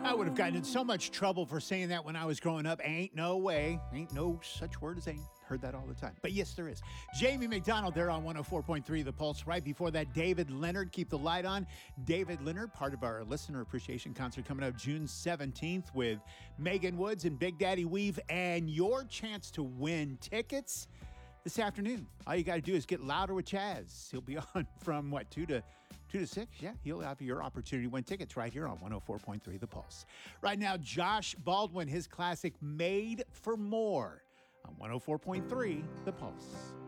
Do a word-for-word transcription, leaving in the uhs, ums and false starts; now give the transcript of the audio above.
I would have gotten in so much trouble for saying that when I was growing up. Ain't no way. Ain't no such word as ain't. Heard that all the time. But yes, there is. Jamie McDonald there on one oh four point three The Pulse. Right before that, David Leonard, Keep the Light On. David Leonard, part of our listener appreciation concert coming up June seventeenth with Megan Woods and Big Daddy Weave. And your chance to win tickets this afternoon. All you got to do is get louder with Chaz. He'll be on from, what, two to two to six? Yeah, he'll have your opportunity to win tickets right here on one oh four point three The Pulse. Right now, Josh Baldwin, his classic Made for More on one oh four point three The Pulse.